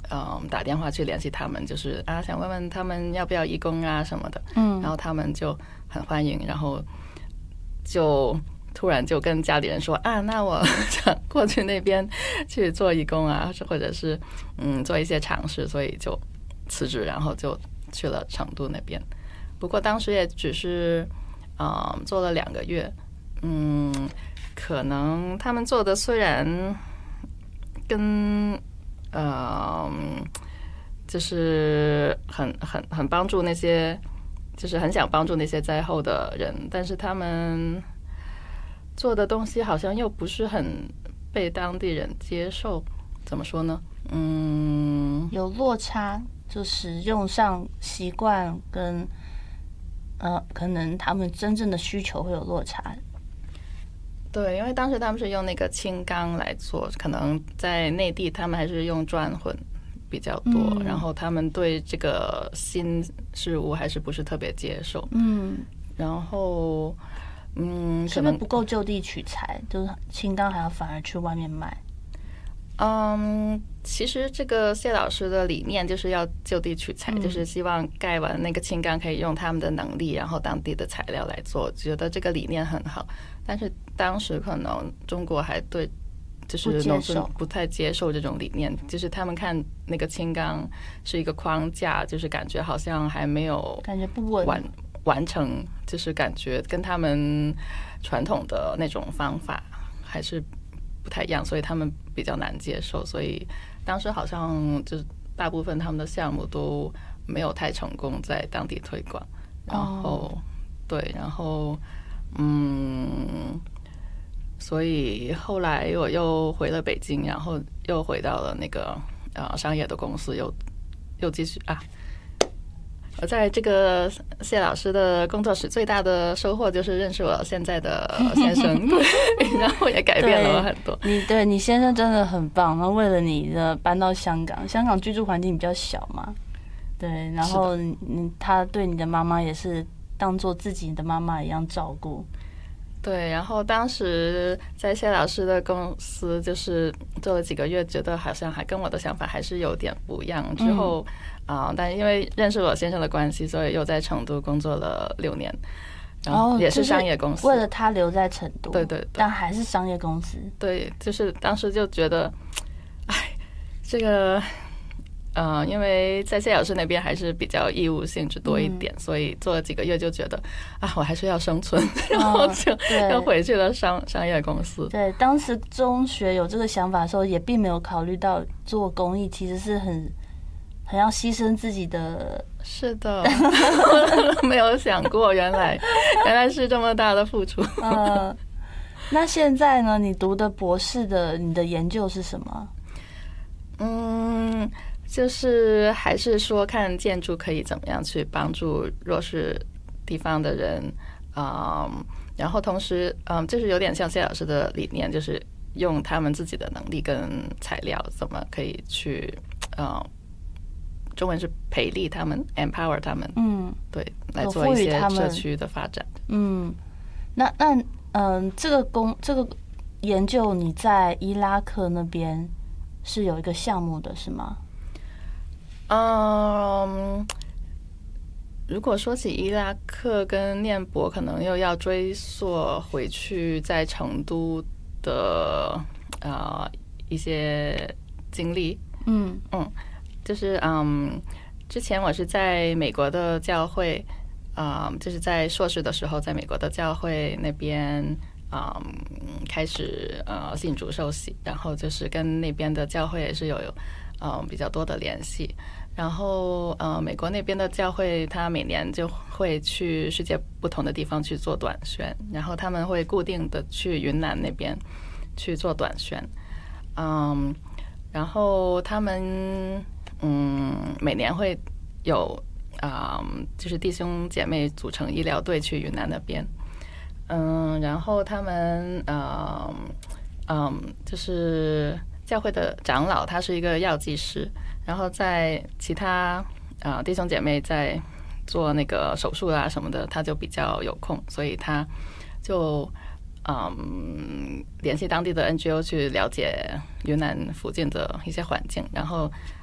打电话去联系他们，就是想问问他们要不要义工啊什么的，然后他们就很欢迎，然后就突然就跟家里人说那我想过去那边去做义工啊，或者是做一些尝试，所以就辞职，然后就去了成都那边。不过当时也只是做了2个月，可能他们做的虽然跟就是很帮助那些，就是很想帮助那些灾后的人，但是他们做的东西好像又不是很被当地人接受。怎么说呢？ 有落差，就使用上习惯跟可能他们真正的需求会有落差。 对，因为当时他们是用那个轻钢来做，可能在内地他们还是用砖混比较多，然后他们对这个新事物还是不是特别接受。然后是不是不够就地取材，就是轻钢还要反而去外面卖？ 其实这个谢老师的理念就是要就地取材，就是希望盖完那个轻钢可以用他们的能力，然后当地的材料来做，觉得这个理念很好。但是当时可能中国还对就是农村不太接受这种理念，就是他们看那个轻钢是一个框架，就是感觉好像还没有感觉不稳完成，就是感觉跟他们传统的那种方法还是不太一样，所以他们比较难接受。所以当时好像就是大部分他们的项目都没有太成功在当地推广。然后对，然后所以后来我又回了北京，然后又回到了那个商业的公司，又继续我在这个谢老师的工作室最大的收获就是认识我现在的先生，对，然后也改变了我很多。 你先生真的很棒，然后为了你的搬到香港，香港居住环境比较小嘛，对，然后他对你的妈妈也是当做自己的妈妈一样照顾。 对，然后当时在谢老师的公司就是做了几个月，觉得好像还跟我的想法还是有点不一样。之后但因为认识我先生的关系，所以又在成都工作了6年，然后也是商业公司。 为了他留在成都， 对， 但还是商业公司。 对，就是当时就觉得，这个。因为在谢老师那边还是比较义务性质多一点，所以做了几个月就觉得我还是要生存，然后就又回去了商业公司。 对，当时中学有这个想法的时候，也并没有考虑到做公益其实是很要牺牲自己的。 是的，没有想过原来是这么大的付出。 那现在呢？你读的博士你的研究是什么？ 就是还是说看建筑可以怎么样去帮助弱势地方的人，然后同时就是有点像谢老师的理念，就是用他们自己的能力跟材料怎么可以去中文是培力他们 empower 他们，对，来做一些社区的发展。 那这个研究你在伊拉克那边是有一个项目的是吗？ 如果说起伊拉克跟念博，可能又要追溯回去在成都的一些经历。就是之前我是在美国的教会，就是在硕士的时候，在美国的教会那边开始信主受洗，然后就是跟那边的教会也是有比较多的联系。然后美国那边的教会，他每年就会去世界不同的地方去做短宣，然后他们会固定的去云南那边去做短宣，然后他们每年会有就是弟兄姐妹组成医疗队去云南那边，然后他们就是教会的长老，他是一个药剂师，然后在其他弟兄姐妹在做那个手术啊什么的，他就比较有空，所以他就联系当地的 NGO 去了解云南附近的一些环境，然后